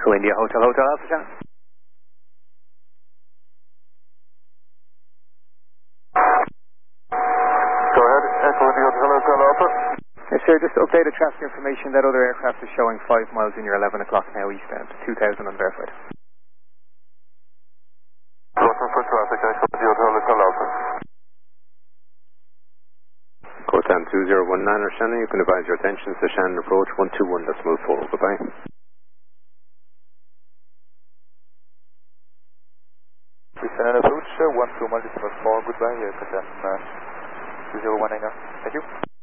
Echo India Hotel Alpha Shannon. Go ahead, Echo India Hotel Alpha. Yes, sir, just updated traffic information. That other aircraft is showing 5 miles in your 11 o'clock now eastbound, 2000 unverified. Looking for traffic, Echo India Hotel Alpha. Cotan 2019 or Shannon, you can advise your attention to Shannon approach 121, let's move forward, goodbye. Shannon approach 121, let's move forward, goodbye, Cotan 2019. Thank you.